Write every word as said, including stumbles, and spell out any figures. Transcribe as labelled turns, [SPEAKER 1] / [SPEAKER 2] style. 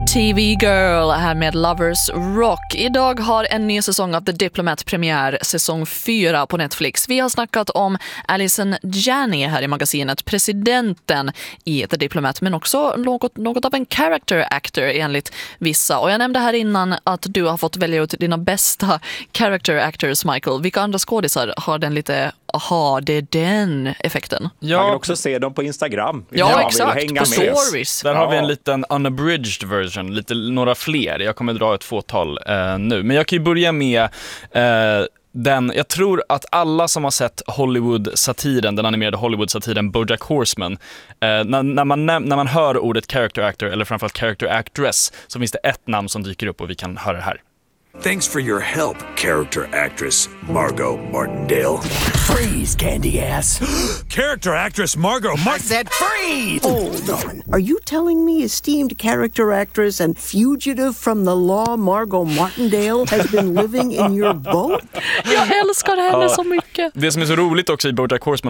[SPEAKER 1] T V Girl här med Lovers Rock. Idag har en ny säsong av The Diplomat premiär, säsong fyra på Netflix. Vi har snackat om Allison Janney här i magasinet, presidenten i The Diplomat, men också något, något av en character actor enligt vissa. Och jag nämnde här innan att du har fått välja ut dina bästa character actors, Michael. Vilka andra skådisar har den lite, aha, det är den effekten?
[SPEAKER 2] Ja,
[SPEAKER 3] man kan också se dem på Instagram.
[SPEAKER 1] Ja,
[SPEAKER 3] ja
[SPEAKER 1] exakt,
[SPEAKER 3] hänga
[SPEAKER 1] på
[SPEAKER 3] med.
[SPEAKER 1] stories.
[SPEAKER 2] där har
[SPEAKER 3] Ja.
[SPEAKER 2] vi en liten unabridged version, lite några fler. Jag kommer dra ett fåtal eh, nu. Men jag kan ju börja med eh, den, jag tror att alla som har sett Hollywood-satiren, den animerade Hollywood-satiren BoJack Horseman, eh, när, när, man, när man hör ordet character actor eller framförallt character actress, så finns det ett namn som dyker upp och vi kan höra det här.
[SPEAKER 4] Thanks for your help, character actress Margot Martindale.
[SPEAKER 5] Freeze, candy ass.
[SPEAKER 4] Character actress Margot
[SPEAKER 5] I said freeze! Hold on. Are you telling me esteemed character actress and fugitive from the law Margot Martindale has been living in your boat?
[SPEAKER 1] Jag älskar henne så mycket.
[SPEAKER 2] Det som är så roligt också i BoJack Horseman